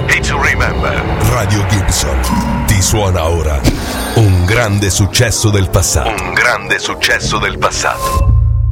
E to remember, Radio Gibson ti suona ora un grande successo del passato. un grande successo del passato.